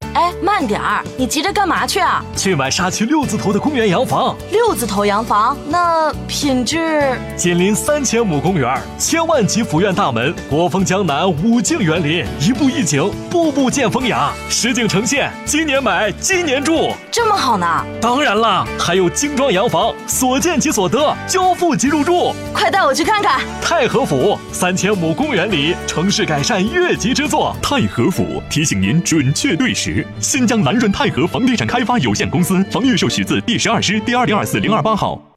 哎，慢点儿，你急着干嘛去啊？ 去买沙区6字头的公园洋房。 6字头洋房，那品质？ 紧邻3000亩公园，千万级府院大门，国风江南5境园林，一步一景，步步见风雅，实景呈现，今年买，今年住， 这么好呢？ 当然啦，还有精装洋房，所见即所得，交付即入住。 快带我去看看。 太和府3000亩公园里，城市改善越级之作。 太和府提醒您准确对时。新疆南润太和房地产开发有限公司，房预授许字第12师第2024-028号。